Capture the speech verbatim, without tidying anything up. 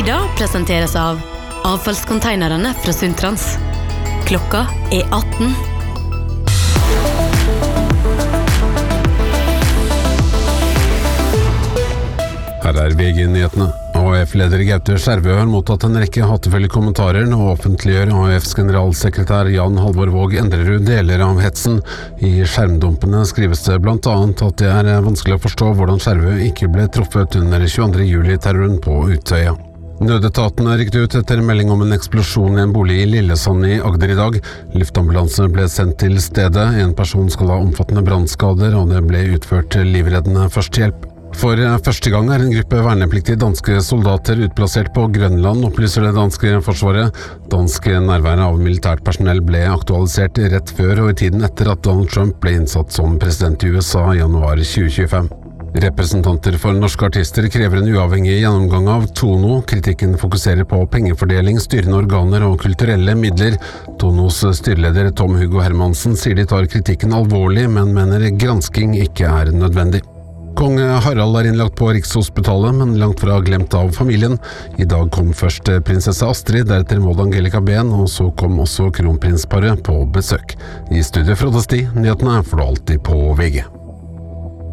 Sida presenteres av avfallskonteinerne fra Sundtrans. Klokka er atten. Her er V G-nyhetene. A F leder Gaute Skjervø har mottatt en rekke hatefulle kommentarer og offentliggjør A Fs generalsekretær Jan Halvor Våg Endrerud deler av hetsen. I skjermdumpene skrives det blant annet at det er vanskelig å forstå hvordan Skjervø ikke ble truffet under tjueandre juli-terroren på Utøya. Nødetaten er rykket ut etter melding om en eksplosjon i en bolig i Lillesand i Agder i dag. Luftambulanse ble sendt til stedet. En person skal ha omfattende brannskader, og det ble utført livreddende førstehjelp. For første gang er en gruppe vernepliktige danske soldater utplassert på Grønland, opplyser det danske forsvaret. Dansk nærvær av militært personell ble aktualisert rett før og i tiden etter at Donald Trump ble innsatt som president i U S A i januar tjue tjuefem. Representanter for norske artister krever en uavhengig gjennomgang av Tono. Kritikken fokuserer på pengefordeling, styrende organer og kulturelle midler. Tonos styreleder Tom Hugo Hermansen sier de tar kritikken alvorlig, men mener gransking ikke er nødvendig. Kong Harald er innlagt på Rikshospitalet, men langt fra glemt av familien. I dag kom først prinsesse Astrid, deretter Maud Angelica Ben, og så kom også kronprinsparet på besøk. I studio fra Desti, nyhetene får du alltid på V G.